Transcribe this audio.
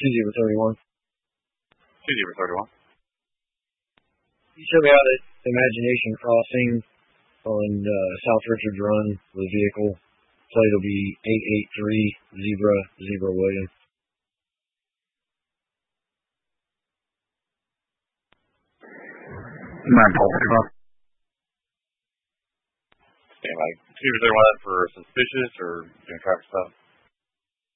2-0-31. 2-0-31. You showed me how the Imagination Crossing on South Richards Run, the vehicle plate will be 883 Zebra William. Okay, like 2-0-31 for suspicious or traffic stop?